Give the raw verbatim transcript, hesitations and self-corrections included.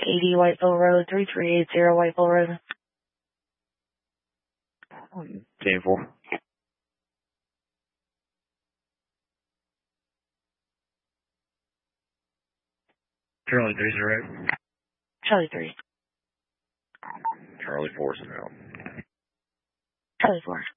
eighty Whiteville Road, three three eight zero Whiteville Road. ten four. Charlie three zero. Charlie three. Charlie four is now. Charlie four.